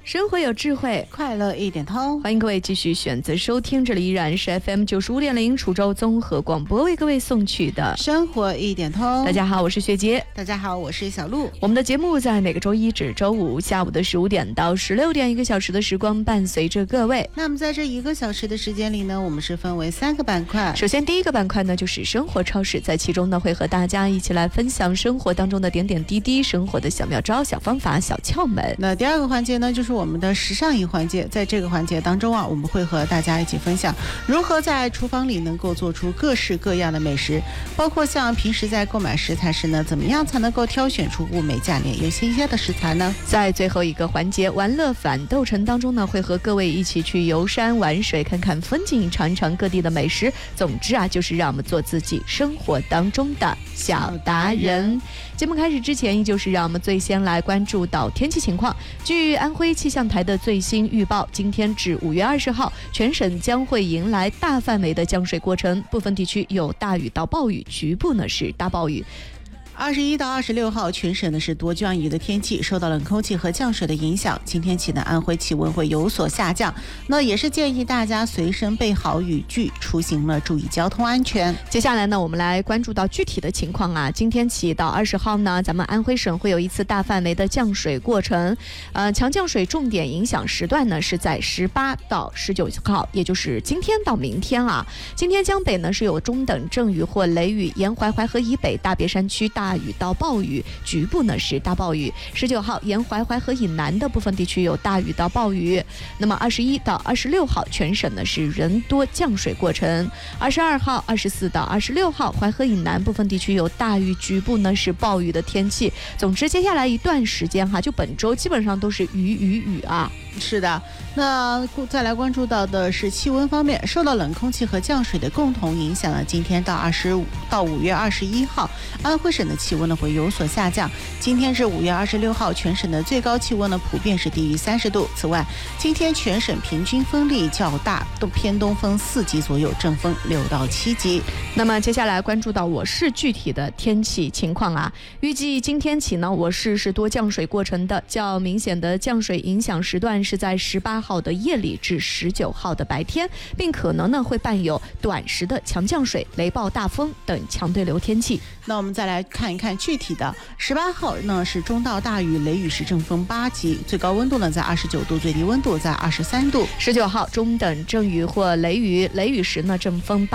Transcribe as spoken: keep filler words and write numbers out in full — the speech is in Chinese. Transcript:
生活有智慧， 快乐一点通。 欢迎各位继续选择收听，这里依然是 F M 九十五点零滁州综合广播为各位送去的生活一点通。 大家好，我是学杰。 大家好，我是小鹿。 我们的节目在每个周一至周五下午的十五点到十六点，一个小时的时光伴随着各位。 那么在这一个小时的时间里呢，我们是分为三个板块。 首先第一个板块呢就是生活超市，在其中呢会和大家一起来分享生活当中的点点滴滴，生活的小妙招、小方法、小窍门。 那第二个环节呢就是我们的时尚一环节，在这个环节当中啊，我们会和大家一起分享如何在厨房里能够做出各式各样的美食，包括像平时在购买食材时呢，怎么样才能够挑选出物美价廉又新鲜的食材呢？ 在最后一个环节玩乐反斗城当中呢，会和各位一起去游山玩水，看看风景，尝一尝各地的美食。总之啊，就是让我们做自己生活当中的小达人。节目开始之前，依旧是让我们最先来关注到天气情况。据安徽气象台的最新预报，今天至五月二十号，全省将会迎来大范围的降水过程，部分地区有大雨到暴雨，局部呢是大暴雨。 二十一到二十六号，全省呢是多降雨的天气，受到冷空气和降水的影响，今天起呢，安徽气温会有所下降。那也是建议大家随身备好雨具，出行呢注意交通安全。 接下来呢，我们来关注到具体的情况啊。今天起到二十号呢，咱们安徽省会有一次大范围的降水过程。呃，强降水重点影响时段呢是在十八到十九号，也就是今天到明天啊。今天江北呢是有中等阵雨或雷雨，沿淮淮河以北、大别山区大大雨到暴雨，局部呢是大暴雨。十九号沿淮淮河以南的部分地区有大雨到暴雨。那么二十一到二十六号全省呢是人多降水过程。二十二号、二十四到二十六号淮河以南部分地区有大雨，局部呢是暴雨的天气。总之，接下来一段时间哈，就本周基本上都是雨雨雨啊。 是的，那再来关注到的是气温方面，受到冷空气和降水的共同影响呢，今天到二十五到五月二十一号，安徽省的气温呢会有所下降。今天至五月二十六号，全省的最高气温呢普遍是低于三十度。此外，今天全省平均风力较大，都偏东风四级左右，阵风六到七级。 那么接下来关注到我市具体的天气情况啊，预计今天起呢，我市是多降水过程的，较明显的降水影响时段是在十八号的夜里至十九号的白天，并可能呢会伴有短时的强降水、雷暴大风等强对流天气。 那我们再来看一看具体的，十八号呢是中到大雨，雷雨时阵风八级，最高温度呢在二十九度，最低温度在二十三度。 十九号中等阵雨或雷雨，雷雨时呢阵风